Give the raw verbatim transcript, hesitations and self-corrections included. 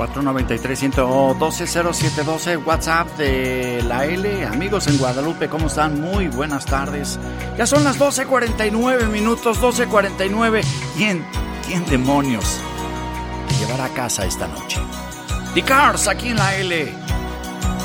cuatro nueve tres, uno dos cero siete uno dos, WhatsApp de la L. Amigos en Guadalupe, ¿cómo están? Muy buenas tardes. Ya son las doce cuarenta y nueve minutos, doce cuarenta y nueve. ¿Quién, quién demonios te llevará a casa esta noche? The Cars, aquí en la L.